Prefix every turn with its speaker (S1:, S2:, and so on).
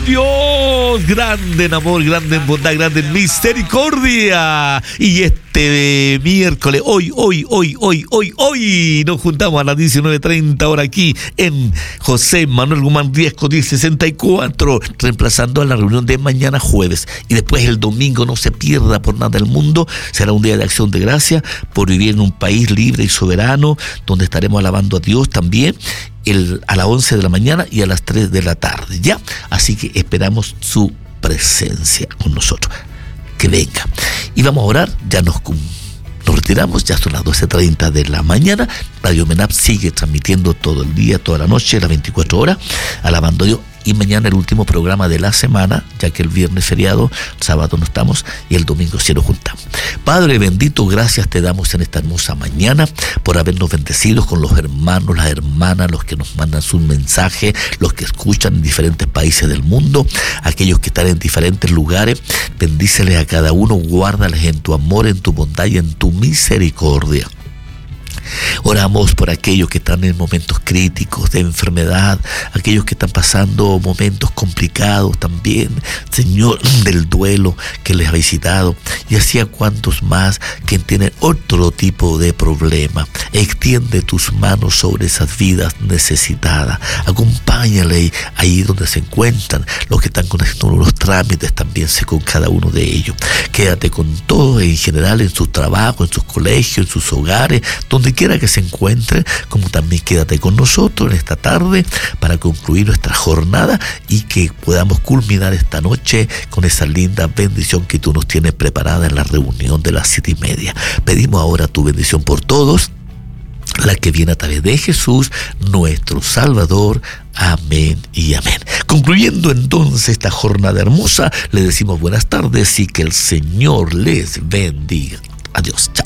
S1: Dios, grande en amor, grande en bondad, grande en misericordia. Y este miércoles, hoy, nos juntamos a las 19:30 horas aquí en José Manuel Guzmán Riesco 1064, reemplazando a la reunión de mañana jueves. Y después el domingo, no se pierda por nada del mundo, será un día de acción de gracia por vivir en un país libre y soberano, donde estaremos alabando a Dios también. A las 11 de la mañana y a las 3 de la tarde, ¿ya? Así que esperamos su presencia con nosotros. Que venga. Y vamos a orar, ya nos retiramos, ya son las 12:30 de la mañana. Radio MENAP sigue transmitiendo todo el día, toda la noche, las 24 horas, alabando a Dios. Y mañana el último programa de la semana, ya que el viernes feriado, el sábado no estamos y el domingo sí nos juntamos. Padre bendito, gracias te damos en esta hermosa mañana por habernos bendecido con los hermanos, las hermanas, los que nos mandan sus mensajes, los que escuchan en diferentes países del mundo, aquellos que están en diferentes lugares. Bendíceles a cada uno, guárdales en tu amor, en tu bondad y en tu misericordia. Oramos por aquellos que están en momentos críticos de enfermedad, aquellos que están pasando momentos complicados también, Señor, del duelo que les ha visitado, y así a cuantos más que tienen otro tipo de problema. Extiende tus manos sobre esas vidas necesitadas, acompáñale ahí donde se encuentran, los que están con los trámites también, sé con cada uno de ellos. Quédate con todos en general, en sus trabajos, en sus colegios, en sus hogares, donde quiera que se encuentren, como también quédate con nosotros en esta tarde para concluir nuestra jornada y que podamos culminar esta noche con esa linda bendición que tú nos tienes preparada en la reunión de las 7:30. Pedimos ahora tu bendición por todos, la que viene a través de Jesús, nuestro Salvador. Amén y amén. Concluyendo entonces esta jornada hermosa, le decimos buenas tardes y que el Señor les bendiga. Adiós. Chao.